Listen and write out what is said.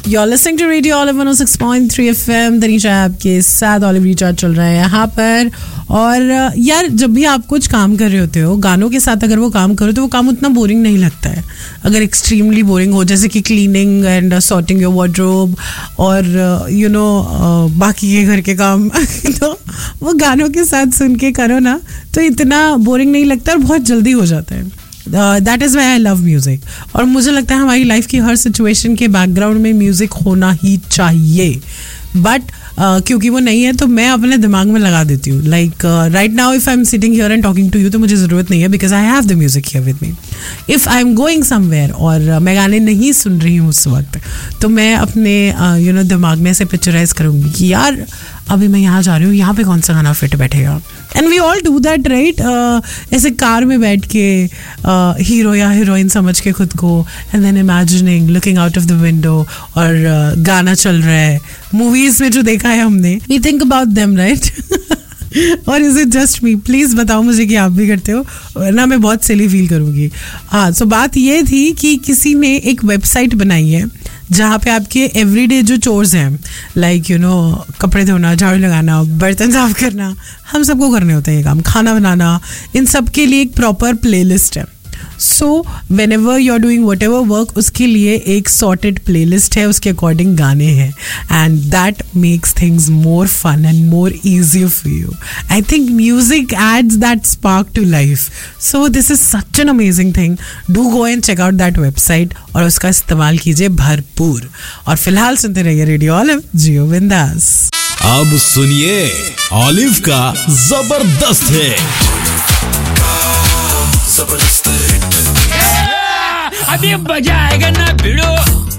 You're listening to Radio Olive 106.3 FM. Tanisha आपके साथ olive recharge चल रहा है यहाँ पर. और यार जब भी आप कुछ काम कर रहे होते हो, गानों के साथ अगर वो काम करो तो वो काम उतना बोरिंग नहीं लगता है. अगर एक्सट्रीमली बोरिंग हो, जैसे कि cleaning and sorting your wardrobe और बाकी के घर के काम तो वो गानों के साथ सुन के करो ना तो इतना बोरिंग नहीं लगता और बहुत जल्दी हो जाता है. That is why I love music. और मुझे लगता है हमारी लाइफ की हर सिचुएशन के बैकग्राउंड में म्यूज़िक होना ही चाहिए. बट क्योंकि वो नहीं है तो मैं अपने दिमाग में लगा देती हूँ. Like right now if I am sitting here and talking to you तो मुझे ज़रूरत नहीं है, because I have the music here with me. If I am going somewhere और मैं गाने नहीं सुन रही हूँ उस वक्त, तो मैं अपने दिमाग में ऐसे पिक्चराइज करूँगी कि यार अभी मैं यहाँ जा रही हूँ, यहाँ पे कौन सा गाना फिट बैठेगा. And we all do that right. ऐसे कार में बैठ के हीरो या हीरोइन समझ के खुद को, and then imagining looking out of the window और गाना चल रहा है. मूवीज में जो देखा है हमने, we think about them right. और is it just me? Please बताओ मुझे कि आप भी करते हो, वरना मैं बहुत सिली फील करूँगी. हाँ, सो बात ये थी कि किसी ने एक वेबसाइट बनाई है जहाँ पे आपके एवरीडे जो चोर्स हैं, लाइक कपड़े धोना, झाड़ू लगाना, बर्तन साफ करना, हम सबको करने होते हैं ये काम, खाना बनाना, इन सब के लिए एक प्रॉपर प्लेलिस्ट है. So when ever you are doing what ever work, उसके लिए एक सॉर्टेड प्लेलिस्ट है, उसके अकॉर्डिंग गाने हैं. And that makes things more fun and more easier for you. I think music ads that spark to life. So this is such an amazing thing. Do go and check out that website और उसका इस्तेमाल कीजिए भरपूर. और फिलहाल सुनते रहिए radio olive, जियो बिंदास. अब सुनिए ऑलिव का जबरदस्त है. अभी बजाएगा ना भिड़ो.